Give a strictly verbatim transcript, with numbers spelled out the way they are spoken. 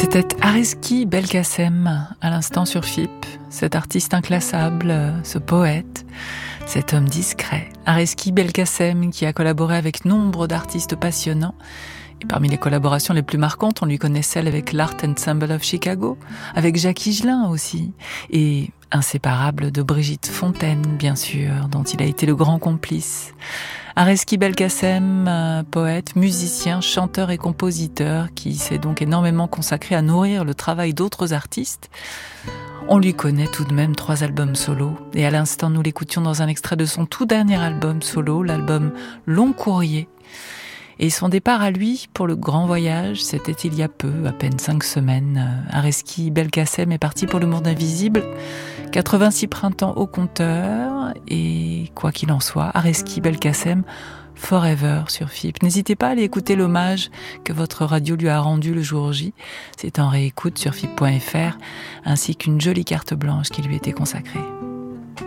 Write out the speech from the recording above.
C'était Areski Belkacem, à l'instant sur F I P, cet artiste inclassable, ce poète, cet homme discret. Areski Belkacem qui a collaboré avec nombre d'artistes passionnants. Et parmi les collaborations les plus marquantes, on lui connaît celle avec l'Art Ensemble of Chicago, avec Jacques Higelin aussi, et inséparable de Brigitte Fontaine, bien sûr, dont il a été le grand complice. Areski Belkacem, poète, musicien, chanteur et compositeur, qui s'est donc énormément consacré à nourrir le travail d'autres artistes. On lui connaît tout de même trois albums solo, et à l'instant nous l'écoutions dans un extrait de son tout dernier album solo, l'album Long Courrier. Et son départ à lui pour le grand voyage, c'était il y a peu, à peine cinq semaines. Areski Belkacem est parti pour le monde invisible. quatre-vingt-six printemps au compteur. Et quoi qu'il en soit, Areski Belkacem, forever sur F I P. N'hésitez pas à aller écouter l'hommage que votre radio lui a rendu le jour J. C'est en réécoute sur F I P point F R, ainsi qu'une jolie carte blanche qui lui était consacrée.